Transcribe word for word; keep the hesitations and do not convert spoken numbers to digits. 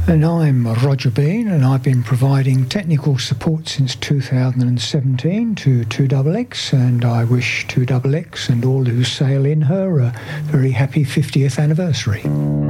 And I'm Roger Bean, and I've been providing technical support since two thousand seventeen to two X X, and I wish two X X and all who sail in her a very happy fiftieth anniversary.